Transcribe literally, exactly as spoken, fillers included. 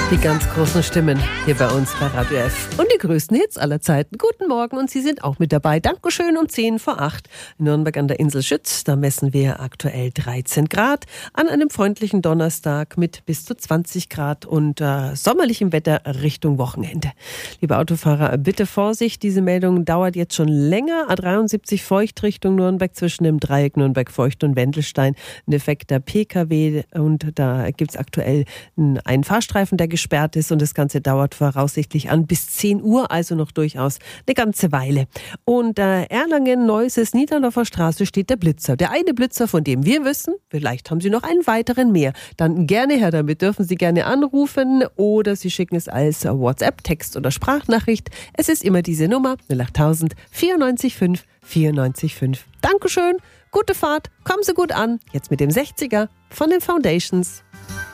Die ganz großen Stimmen hier bei uns bei Radio F. Und die größten Hits aller Zeiten. Guten Morgen und Sie sind auch mit dabei. Dankeschön um zehn vor acht. In Nürnberg an der Insel Schütz, da messen wir aktuell dreizehn Grad. An einem freundlichen Donnerstag mit bis zu zwanzig Grad und äh, sommerlichem Wetter Richtung Wochenende. Liebe Autofahrer, bitte Vorsicht. Diese Meldung dauert jetzt schon länger. A dreiundsiebzig Feucht Richtung Nürnberg zwischen dem Dreieck Nürnberg-Feucht und Wendelstein. Ein defekter P K W und da gibt es aktuell einen Fahrstreifen, der gesperrt ist und das Ganze dauert voraussichtlich an bis zehn Uhr, also noch durchaus eine ganze Weile. Und äh, Erlangen, Neuses, Niederdorfer Straße steht der Blitzer. Der eine Blitzer, von dem wir wissen, vielleicht haben Sie noch einen weiteren mehr. Dann gerne her damit, dürfen Sie gerne anrufen oder Sie schicken es als WhatsApp, Text oder Sprachnachricht. Es ist immer diese Nummer null acht null null vierundneunzig fünf vierundneunzig fünf. Dankeschön, gute Fahrt, kommen Sie gut an. Jetzt mit dem sechziger von den Foundations.